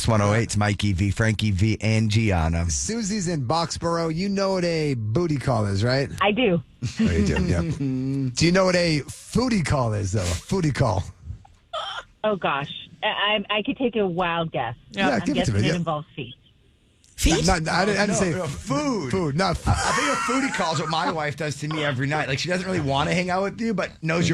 Mix 108. It's Mikey V, Frankie V, and Gianna. Susie's in Boxborough. You know what a booty call is, right? I do. Oh, you do, yep. Do you know what a foodie call is, though? A foodie call. Oh, gosh. I could take a wild guess. Yeah, I'm give it to guessing me. it Yeah. involves feet. Feet? I didn't say food. Food, not food. I think a foodie call is what my wife does to me every night. Like, she doesn't really want to hang out with you, but knows you're